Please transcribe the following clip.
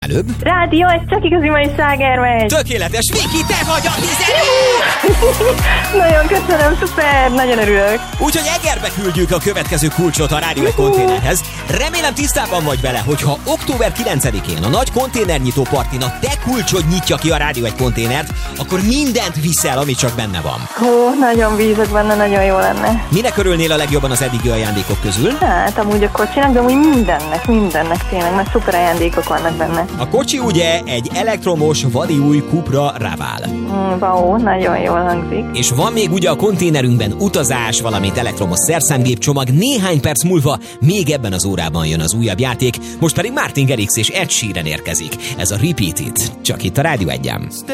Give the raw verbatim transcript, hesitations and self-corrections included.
előbb? Rádió, ez csak igazi mai sláger megy. Tökéletes, Viki, te vagy a tizedik! Nagyon köszönöm, szuper, nagyon örülök. Úgyhogy Egerbe küldjük a következő kulcsot a Rádió egy konténerhez. Remélem tisztában vagy vele, hogyha október kilencedikén a nagy konténernyitó partin a te kulcsod nyitja ki a Rádió egy konténert, akkor mindent viszel, ami csak benne van. Hú, nagyon bízok benne, nagyon jó lenne. Minek örülnél a legjobban az eddigi ajándékok közül? Hát amúgy a kocsinak, de amúgy mindennek, mindennek tényleg, mert szuper ajándékok vannak benne. A kocsi ugye egy elektromos, vadi új Cupra Raval. Mm, wow, nagyon jól hangzik. És van még ugye a konténerünkben utazás, valamint elektromos szerszámgépcsomag. Néhány perc múlva még ebben az órában jön az újabb játék, most pedig Martin Garrix és Ed Sheeran érkezik. Ez a Repeat It, csak itt a Rádió egyen.